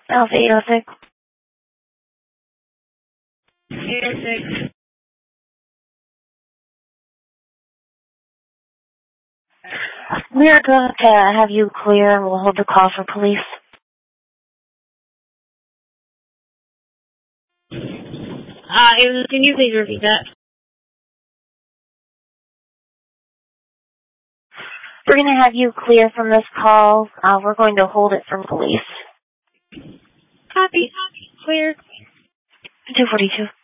Alpha 806. 806. We are going to have you clear and we'll hold the call for police. Can you please repeat that? We're going to have you clear from this call. We're going to hold it from police. Copy. Clear. 242.